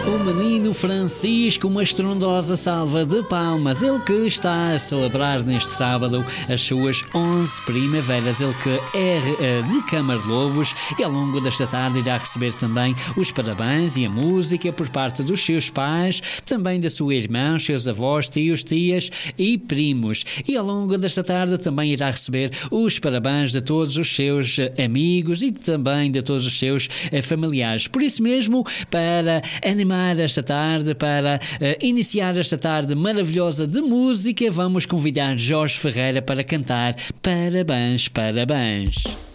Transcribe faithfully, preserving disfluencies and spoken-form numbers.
O menino Francisco, uma estrondosa salva de palmas. Ele que está a celebrar neste sábado as suas onze primaveras. Ele que é de Câmara de Lobos e ao longo desta tarde irá receber também os parabéns e a música por parte dos seus pais, também da sua irmã, seus avós, tios, tias e primos. E ao longo desta tarde também irá receber os parabéns de todos os seus amigos e também de todos os seus familiares. Por isso mesmo, para animar esta tarde, para uh, iniciar esta tarde maravilhosa de música, vamos convidar Jorge Ferreira para cantar Parabéns, Parabéns.